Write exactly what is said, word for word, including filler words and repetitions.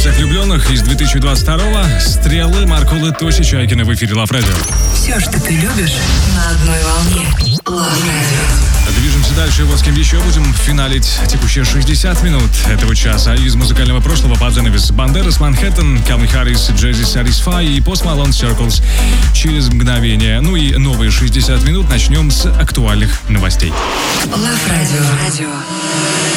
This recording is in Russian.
всех влюбленных из две тысячи двадцать второго. Стрелы, Маркулы, Тоси Чайкина в эфире Love Radio. Все, что ты любишь, на одной волне. Love Radio. Движемся дальше. Вот с кем еще будем финалить текущие шестьдесят минут этого часа. Из музыкального прошлого под занавес Бандерас, Манхэттен, Калвин Харрис, Джези Satisfy и Post Malone Circles через мгновение. Ну и новые шестьдесят минут начнем с актуальных новостей. Love Radio.